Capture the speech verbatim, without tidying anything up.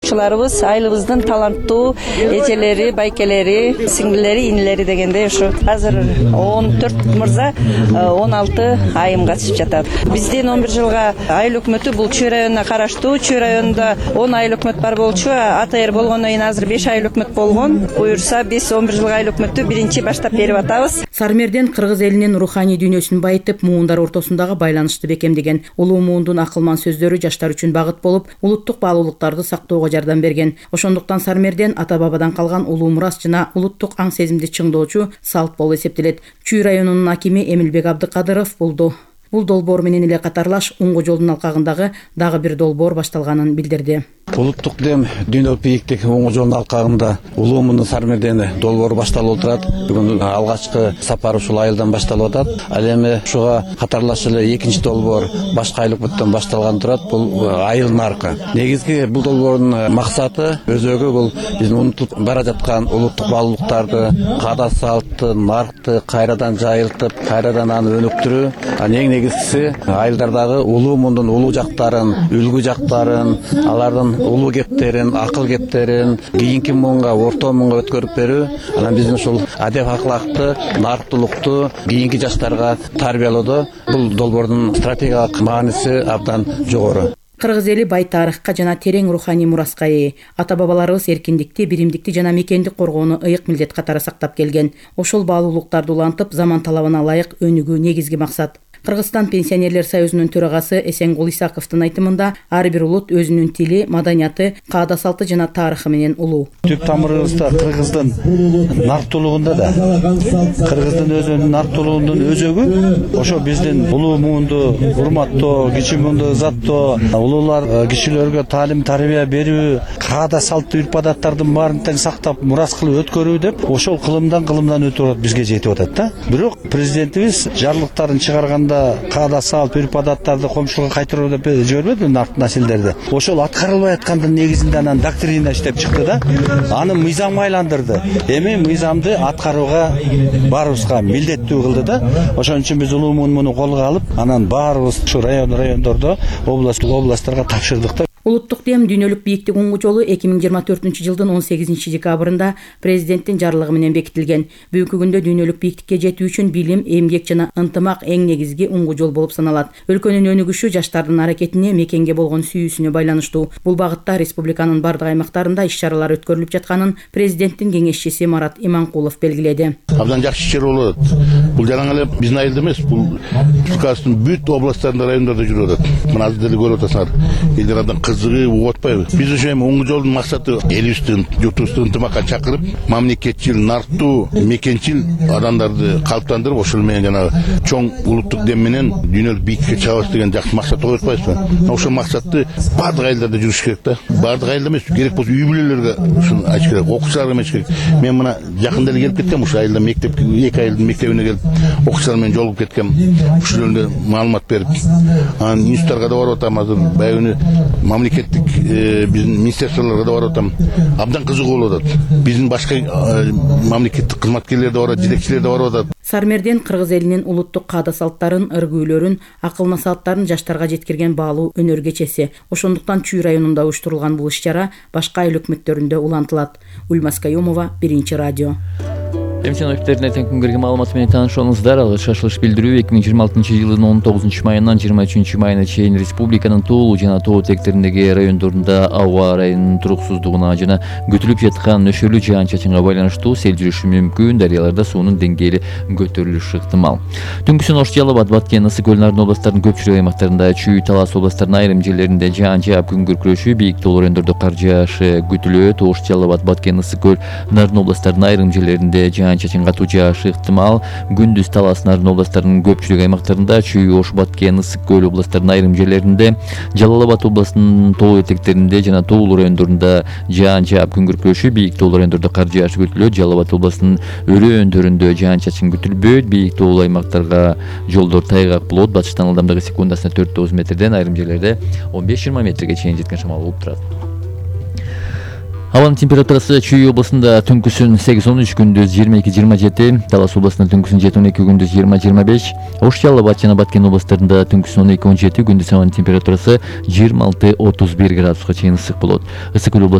окуучуларыбыз айылыбыздын таланттуу эжелери, байкелери, сиңдилери, инилери дегендей ушу азыр он төрт мырза он алты айым катышып жатат. Биздин он бир жылга айыл өкмөтү бул Чүй районуна караштуу. Чүй районунда он айыл өкмөт бар болчу. АТР болгондон кийин азыр беш айыл өкмөт болгон. Буюрса биз он бир жылга айыл өкмөттү биринчи баштап берип атабыз. Сармерден кыргыз элинин руханий дүйнөсүн байытып, муундар ортосундагы байланышты бекемдеген. Улуу муундун акылман сөздөрү жаштар үчүн багыт болуп, улуттук баалуулуктарды сактоого жардам берген. Ошондуктан Сармерден ата бабадан калган улуу мурас жана улуттук аң сезимди чыңдоочу салт болуп эсептелет. Чүй районунун акими Эмилбек Абдыкадыров булду. Бул долбоор менен эле катарлаш Уңгу жолдун алкагындагы дагы бир долбоор башталганын билдирди. Улуттук дем дүйнөлүк бийиктик Уңгу жолдун алкагында улуу муунун Сармерден долбоор башталып отурат. Бүгүн алгачкы сапар ушул айылдан башталып атат. Ал эми ушуга катарлаш эле экинчи долбоор башка айыл өкмөттөн башталган турат. Бул айыл наркы. Негизги бул долбоордун максаты өзөгү бул биздин унутулуп бара жаткан улуттук баалуулуктарды, каада салтты, наркты кайрадан жайылтып, кайрадан аны өнүктүрүү. Эң негизгиси айылдардагы улуу муундун улуу жактарын, үлгү жактарын, алардын улуу кептерин, акыл кептерин кийинки муунга, орто муунга өткөрүп берүү. Анан биздин ушул адеп акылакты, нарктуулукту кийинки жаштарга тарбиялоодо бул долбоордун стратегиялык мааниси абдан жогору. Кыргыз эли бай тарыхка жана терең руханий мураска ээ. Ата-бабаларыбыз эркиндикти, биримдикти жана мекендик коргоону ыйык милдет катары сактап келген. Ошол баалуулуктарды улантып, заман талабына ылайык өнүгүү негизги максат. Кыргызстан пенсионерлер союзунун төрагасы Эсенгул Исаковдун айтымында ар бир улут өзүнүн тили, маданияты, каада салты жана тарыхы менен улуу. Түп тамырыбызда кыргыздын нарктуулугунда да, кыргыздын өзүнүн нарктуулугунун өзөгү ошо биздин улуу муунду урматтоо, кичи муунду ызаттоо, улуулар кишилерге таалим тарбия берүү, каада салттуу үрп-адаттардын баарын тең сактап, мурас кылып өткөрүү деп ошол кылымдан кылымдан өтүп бизге жетип атат да. Бирок президентибиз жарлыктарын чыгарган каада салт, үрп-адаттарды комшуга кайтаруу деп жибербеди нарт населдерди. Ошол аткарылбай аткандын негизинде анан доктрина иштеп чыкты да. Аны мыйзамга айландырды. Эми мыйзамды аткарууга баарыбызга милдеттүү кылды да. Ошон үчүн биз улуу муну колго алып, анан баарыбыз ушу район райондордо, област областтарга тапшырдык да. Улуттук дем дүйнөлүк бийиктик Уңгу жолу эки миң жыйырма төртүнчү жылдын он сегизинчи декабрында президенттин жарлыгы менен бекитилген. Бүгүнкү күндө дүйнөлүк бийиктикке жетүү үчүн билим, эмгек жана ынтымак эң негизги Уңгу жол болуп саналат. Өлкөнүн өнүгүшү жаштардын аракетине, мекенге болгон сүйүүсүнө байланыштуу. Бул багытта республиканын бардык аймактарында иш-чаралар өткөрүлүп жатканын президенттин кеңешчиси Марат Иманкулов белгиледи. Абдан жакшы иш-чара болот. Бул жана эле биздин айылда эмес, бул Республикабыздын бүт областтарында, райондордо жүрүп атат. Мына азыр деле көрүп атасыңар. Элдер абдан кызыгып угатпайбы. Биз ошо эми Уңгу жолдун максаты элибиздин журтубузду ынтымакка чакырып, мамлекетчил, нарктуу, мекенчил адамдарды калыптандырып, ошол менен жана чоң улуттук дем менен дүйнөлүк бийиктикке чыгабыз деген жакшы максатты коюп атпайбызбы? Ошол максатты бардык айылдарда жүрүш керек да. Бардык айылда эмес, керек болсо үй бүлөлөргө ушуну айтыш керек, окуучуларга эмес керек. Мен мына жакында эле келип кеткем, ушул айылда мектеп, эки айылдын мектебине келип, окуучулар менен жолугуп кеткем. Ушул жөнүндө маалымат берип, анан институттарга да барып атам, азыр баягы мамлекеттик биздин министрликтарга да барып атам. Абдан кызыгуу болуп атат. Биздин башка мамлекеттик кызматкерлер да барат, жетекчилер да барып атат. Сармерден кыргыз элинин улуттук каада салттарын, ыргүүлөрүн, акыл насааттарын жаштарга жеткирген баалуу өнөр кечеси. Ошондуктан Чүй районунда уюштурулган бул иш-чара башка айыл өкмөттөрүндө улантылат. Ульмас Каюмова, Биринчи радио. Эмчен өкмөттөрүнө тең күнгөргө маалымат менен таанышыңыздар. Алгач ашылыш билдирүү эки миң жыйырма алтынчы жылдын он тогузунчу майынан жыйырма үчүнчү майына чейин республиканын тоолуу жана тоо тектериндеги райондорунда аба ырайынын туруксуздугуна жана күтүлүп жаткан нөшөрлүү жаан-чачынга байланыштуу сел жүрүшү мүмкүн. Дарыяларда суунун деңгээли көтөрүлүшү ыктымал. Түнкүсүн Ош, Жалал Абад, Баткен, Ысык көл, Нарын областарынын көпчүлүк аймактарында, Чүй, Талас областарынын айрым жерлеринде жаан жаап күн күркүрөшү, бийик тоолуу райондордо кар жаашы күтүлөт. Ош, Жалал Абад, Баткен, Ысык көл, Нарын областарынын айрым жерлеринде жаан-чачын катуу жаашы ыктымал. Күндүз Талас, Нарын областарынын көпчүлүк аймактарында, Чүй, Ош, Баткен, Ысык көл областарынын айрым жерлеринде, Жалал Абад областынын тоо этектеринде жана тоолуу райондорунда жаан жаап күн күркүрөшү, бийик тоолуу райондордо кар жаашы күтүлөт. Жалал Абад областынын өрөөндөрүндө жаан-чачын күтүлбөйт. Бийик тоолуу аймактарга жолдор тайгак болот. Батыштан ылдамдыгы секундасына төрт тогуз метрден, айрым жерлерде он беш жыйырма метрге чейин жеткен шамал болуп турат. Абанын температурасы Чүй областында түнкүсүн сегиз он үч, күндүз жыйырма эки жыйырма жети, Талас областында түнкүсүн жети он эки, күндүз жыйырма жыйырма беш, Ош, Жалал Абад жана Баткен областарында түнкүсүн он эки он жети, күндүз абанын температурасы жыйырма алты отуз бир градуска чейин ысык болот. Ысык көл